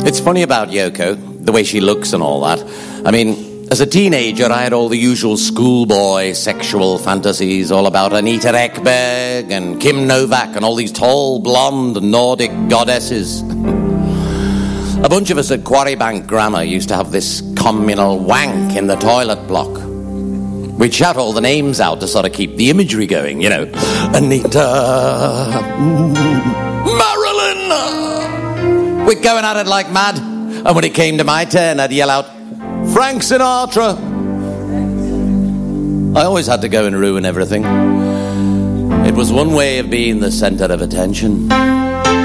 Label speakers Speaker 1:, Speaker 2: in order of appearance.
Speaker 1: It's funny about Yoko, the way she looks and all that. I mean, as a teenager, I had all the usual schoolboy sexual fantasies, all about Anita Ekberg and Kim Novak and all these tall, blonde Nordic goddesses. A bunch of us at Quarrybank Grammar used to have this communal wank in the toilet block. We'd shout all the names out to sort of keep the imagery going, you know. Anita, Marilyn. We're going at it like mad. And when it came to my turn, I'd yell out, Frank Sinatra. I always had to go and ruin everything. It was one way of being the center of attention.